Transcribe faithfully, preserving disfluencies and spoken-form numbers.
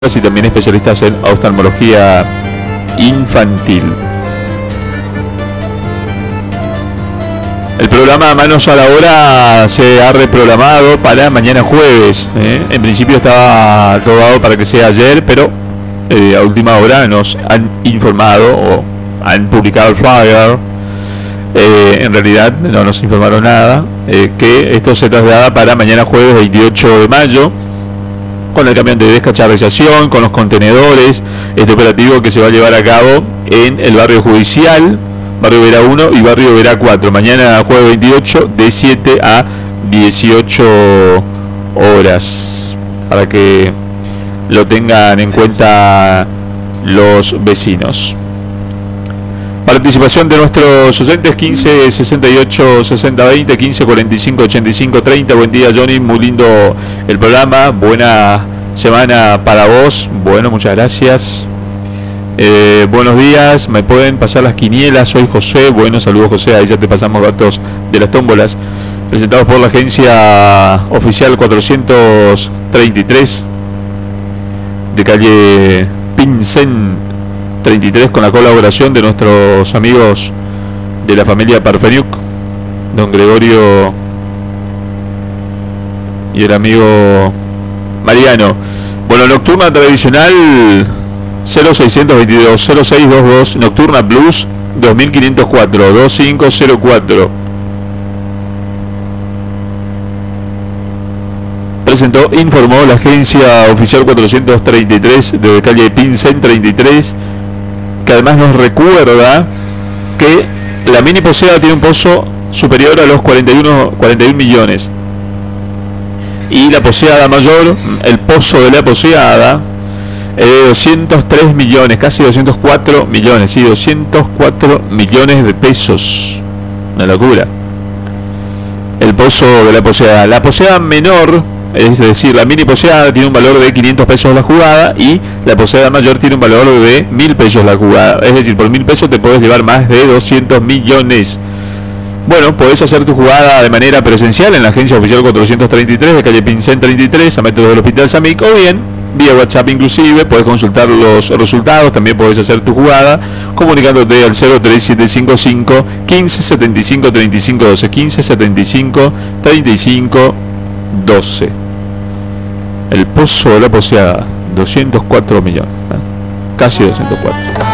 y también especialistas en oftalmología infantil. El programa Manos a la Hora se ha reprogramado para mañana jueves, ¿eh? En principio estaba todo dado para que sea ayer, pero eh, a última hora nos han informado o han publicado el flyer, eh, en realidad no nos informaron nada, eh, que esto se traslada para mañana jueves veintiocho de mayo, con el camión de descacharización, con los contenedores, este operativo que se va a llevar a cabo en el barrio judicial, barrio Vera uno y barrio Vera cuatro, mañana jueves veintiocho de siete a dieciocho horas, para que lo tengan en cuenta los vecinos. Participación de nuestros oyentes: quince sesenta y ocho sesenta veinte, quince cuarenta y cinco ochenta y cinco treinta. Buen día, Johnny, muy lindo el programa, buena semana para vos. Bueno, muchas gracias. Eh, buenos días, me pueden pasar las quinielas, soy José. Bueno, saludos José, ahí ya te pasamos datos de las tómbolas presentados por la agencia oficial cuatrocientos treinta y tres de calle Pincén treinta y tres, con la colaboración de nuestros amigos de la familia Parfeniuk, don Gregorio y el amigo Mariano. Bueno, nocturna tradicional cero seiscientos veintidós cero seis veintidós, nocturna blues dos mil quinientos cuatro veinticinco cero cuatro. Presentó, informó la agencia oficial cuatrocientos treinta y tres de calle Pincén treinta y tres, que además nos recuerda que la mini posada tiene un pozo superior a los cuarenta y uno millones, y la poseada mayor, el pozo de la poseada, es de doscientos tres millones, casi doscientos cuatro millones, sí, doscientos cuatro millones de pesos, una locura. El pozo de la poseada, la poseada menor, es decir, la mini poseada, tiene un valor de quinientos pesos la jugada, y la poseada mayor tiene un valor de mil pesos la jugada. Es decir, por mil pesos te puedes llevar más de doscientos millones. Bueno, podés hacer tu jugada de manera presencial en la agencia oficial cuatrocientos treinta y tres de calle Pincén treinta y tres, a metros del Hospital Samic, o bien vía WhatsApp inclusive, podés consultar los resultados. También podés hacer tu jugada comunicándote al cero tres siete cinco cinco, quince setenta y cinco treinta y cinco doce, quince setenta y cinco treinta y cinco doce. El pozo de la poseada, doscientos cuatro millones, ¿eh? Casi doscientos cuatro.